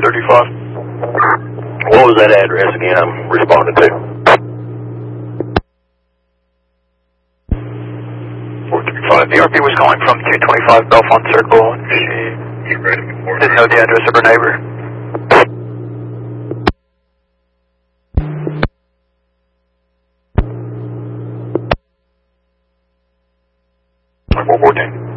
435. What was that address again I'm responding to? 435. The RP was calling from 225 Belfont Circle. She didn't know the address of her neighbor. 414.